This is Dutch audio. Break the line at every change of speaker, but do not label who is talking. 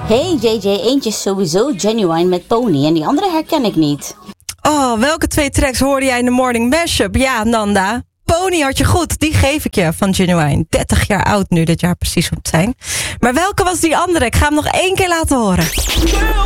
Hey JJ, eentje is sowieso Genuine met Pony en die andere herken ik niet.
Oh, welke 2 tracks hoorde jij in de morning mashup? Ja, Nanda. Pony had je goed, die geef ik je van Genuine. 30 jaar oud nu, dit jaar precies om te zijn. Maar welke was die andere? Ik ga hem nog 1 keer laten horen.